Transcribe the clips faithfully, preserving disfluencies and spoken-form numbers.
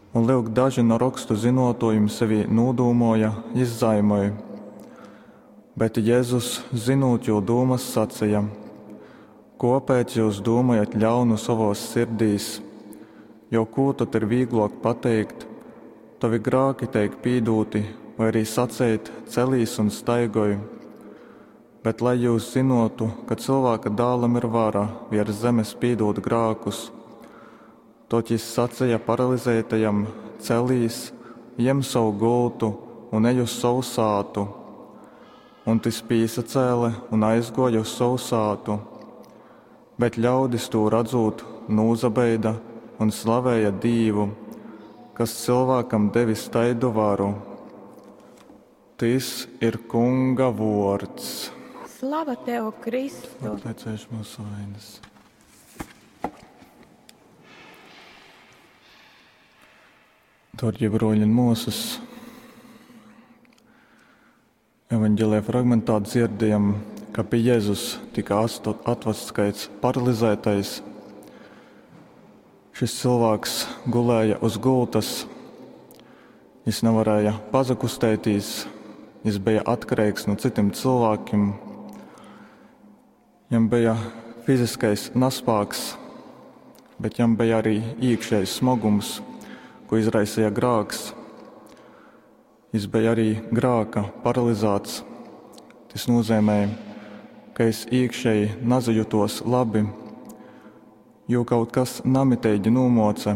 Un lūk, daži no rakstu zinotojiem sevi nodūmoja, izzaimoja. Bet Jēzus, zinot jo domas, sacīja: Kāpēc jūs domājat ļaunu savos sirdīs? Jo ko tad ir vieglāk pateikt, tavi grāki teik pīdūti, vai arī sacēt, celīs un staigoju. Bet lai jūs zinotu, ka cilvēka dālam ir vara virs zemes pīdūt grākus, tot viņš sacīja paralizētajam: celīs, jem savu gultu un ej uz savu sātu. Un tas pīsacēle un aizgoja uz savu sātu. Bet ļaudis to redzot, nūzabeida un slavēja Dievu, kas cilvēkam devis taidu varu. Tas ir Kunga vārds. Slava tev, Kristu! Atlaicēš mūsu vainas. Dārgie broļi un mūsas, evaņģēlijā fragmentā dzirdējam, ka pie Jēzus tika atvests kāds paralizētais. Šis cilvēks gulēja uz gultas, viņš nevarēja pazakustēties, viņš bija atkarīgs no citiem cilvēkiem. Viņam bija fiziskais naspāks, bet viņam bija arī iekšējs smagums, ko izraisīja grāks. Viņš bija arī grāka paralizēts. Tas nozīmē, ka es iekšēji nezajūtos labi, jo kaut kas namitēģi nomoca.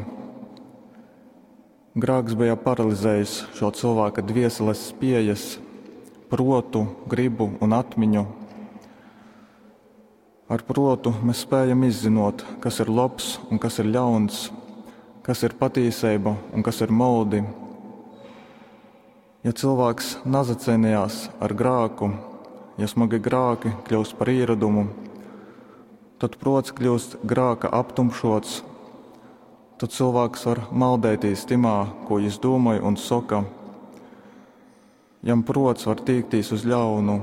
Grāks bija paralizējis šo cilvēka dvieseles spējas, protu, gribu un atmiņu. Ar protu mēs spējam izzinot, kas ir labs un kas ir ļauns, kas ir patiesība un kas ir maldi. Ja cilvēks nazacīnījās ar grāku, ja smagi grāki kļūst par ieradumu, tad prots kļūst grāka aptumšots, tad cilvēks var maldēties timā, ko viņš domāja un saka. Jam prots var tīkties uz ļaunu.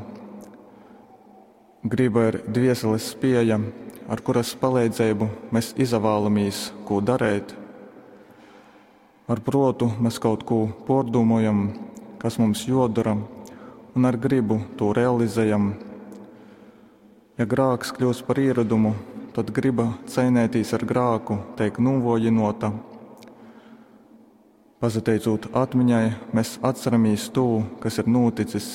Griba ir dvieseles spēja, ar kuras palīdzību mēs izvēlamies, ko darīt. Ar protu mēs kaut ko pārdomājam, kas mums jodara, un ar gribu to realizējam. Ja grāks kļūst par ieradumu, tad griba cīnīties ar grāku tiek novojinota. Pazateicot atmiņai, mēs atceramies to, kas ir noticis.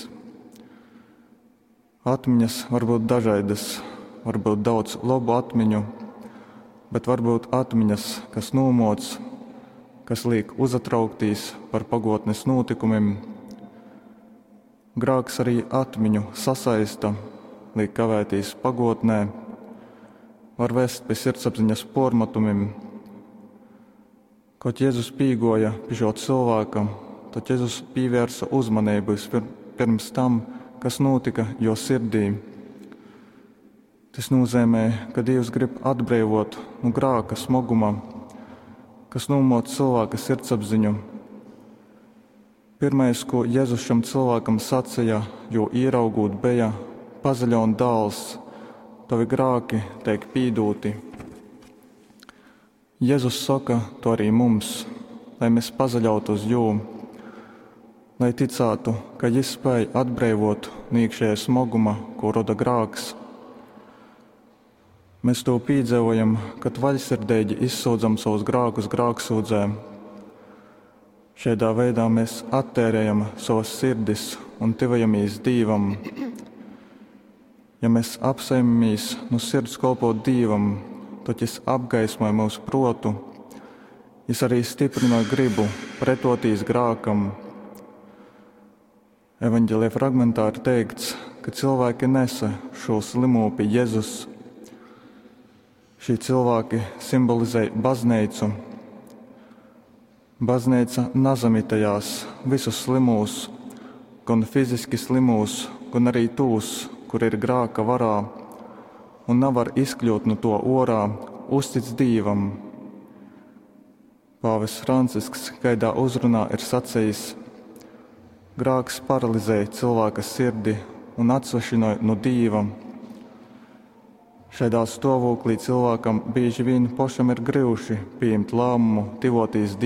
Atmiņas var būt dažādas, var būt daudz labu atmiņu, bet var būt atmiņas, kas nomoc, kas liek uzatraukties par pagotnes notikumiem. Grāks arī atmiņu sasaista, liek kavēties pagotnē, var vest pie sirdsapziņas pormatumiem. Kaut Jēzus pīgoja pie šo cilvēka, tad Jēzus pievērsa uzmanību pirms tam, kas notika jo sirdī. Tas nozīmē, ka Dievs grib atbrīvot no grāka smaguma, kas nomoc cilvēka sirdsapziņu. Pirmais, ko Jēzus šam cilvēkam sacīja, jo ieraugot bija: pazaļon dāls, tavi grāki tiek pīdūti. Jēzus saka to arī mums, lai mēs pazaļautu uz jū, lai ticētu, ka Viņš spēj atbrīvot no iekšējā smaguma, ko rada grāks. Mēs to piedzīvojam, kad vaļsirdīgi izsūdzam savus grākus grāksūdzē. Šādā veidā mēs attērējam savas sirdis un tuvojamies Dievam. Ja mēs apsēmamies no sirds kalpot Dievam, tad Viņš apgaismoja mūsu protu. Viņš arī stiprināja gribu pretoties grākam. Evaņģēlijā fragmentā ir teikts, ka cilvēki nesa šo slimu pie Jēzus. Šie cilvēki simbolizē baznīcu. Baznīca nazamitējās visus slimus, gan fiziski slimus, gan arī tūs, kur ir grāka varā, un nevar izkļūt no to orā, uztic Dievam. Pāvests Francisks kādā uzrunā ir sacījis: grāks paralizē cilvēka sirdi un atsvešināja no Dieva. Šādā stāvoklī cilvēkam bieži vien pašam ir grūti pieņemt lēmumu, tuvoties Dievam.